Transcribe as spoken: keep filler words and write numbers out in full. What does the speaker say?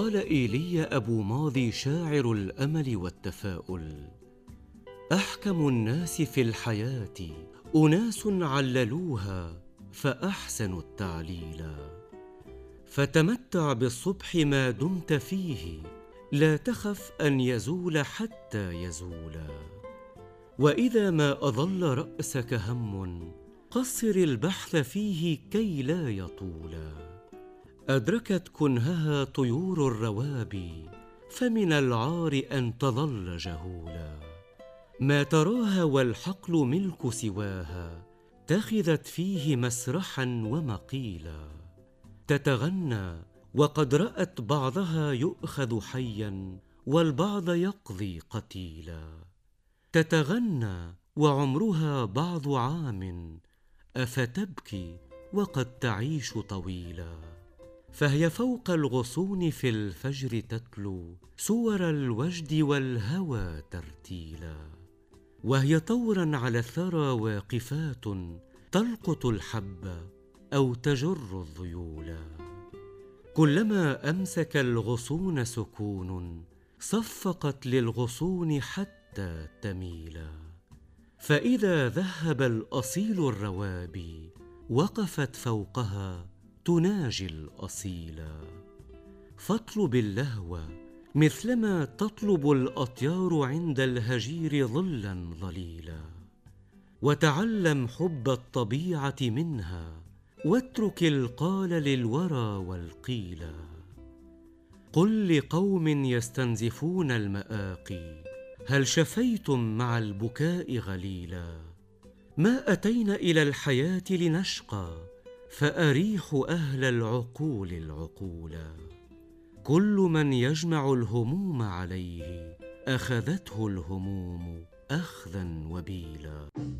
قال إيليا أبو ماضي شاعر الأمل والتفاؤل: أحكم الناس في الحياة أناس عللوها فأحسنوا التعليلا. فتمتع بالصبح ما دمت فيه، لا تخف أن يزول حتى يزولا. وإذا ما أظل رأسك هم، قصر البحث فيه كي لا يطولا. أدركت كنهها طيور الروابي، فمن العار أن تظل جهولا. ما تراها والحقل ملك سواها، اتخذت فيه مسرحا ومقيلا. تتغنى وقد رأت بعضها يؤخذ حيا، والبعض يقضي قتيلا. تتغنى وعمرها بعض عام، أفتبكي وقد تعيش طويلا. فهي فوق الغصون في الفجر تتلو سور الوجد والهوى ترتيلا. وهي طورا على الثرى واقفات، تلقط الحب أو تجر الذيولا. كلما أمسك الغصون سكون، صفقت للغصون حتى تميلا. فإذا ذهب الأصيل الروابي، وقفت فوقها تناجي الأصيلا. فاطلب اللهو مثلما تطلب الأطيار عند الهجير ظلا ظليلا. وتعلم حب الطبيعة منها، واترك القال للورى والقيلا. قل لقوم يستنزفون المآقي: هل شفيتم مع البكاء غليلا؟ ما أتينا إلى الحياة لنشقى، فأريح أهل العقول العقولا. كل من يجمع الهموم عليه، أخذته الهموم أخذا وبيلا.